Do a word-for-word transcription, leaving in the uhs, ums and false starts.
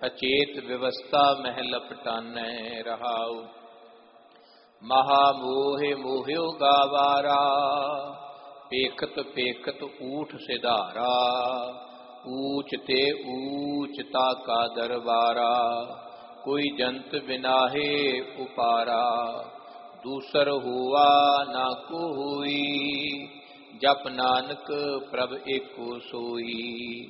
अचेत व्यवस्था मह लपटानै रहाऊ। महा मोहे मोह्यो गावारा पेखत पेखत ऊठ सिधारा। ऊच ते ऊच ताका दरबारा कोई जंत बिनाहे उपारा। दूसर हुआ ना को हुई जप नानक प्रभ एको सोई।